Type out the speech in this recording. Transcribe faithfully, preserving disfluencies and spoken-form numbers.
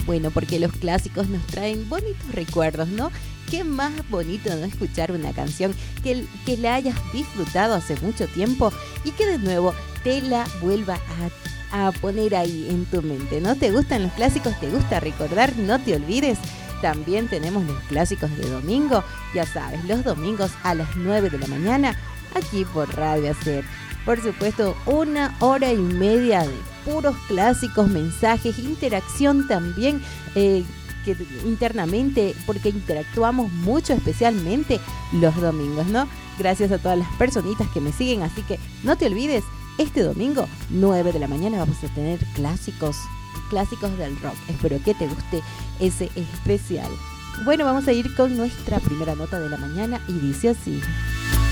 Bueno, porque los clásicos nos traen bonitos recuerdos, ¿no? Qué más bonito no escuchar una canción que, que la hayas disfrutado hace mucho tiempo y que de nuevo te la vuelva a, a poner ahí en tu mente, ¿no? ¿Te gustan los clásicos? ¿Te gusta recordar? No te olvides. También tenemos los clásicos de domingo, ya sabes, los domingos a las nueve de la mañana, aquí por Radio Hacer. Por supuesto, una hora y media de puros clásicos, mensajes, interacción también eh, que internamente, porque interactuamos mucho, especialmente los domingos, ¿no? Gracias a todas las personitas que me siguen, así que no te olvides, este domingo, nueve de la mañana, vamos a tener clásicos, clásicos del rock. Espero que te guste ese especial. Bueno, vamos a ir con nuestra primera nota de la mañana y dice así.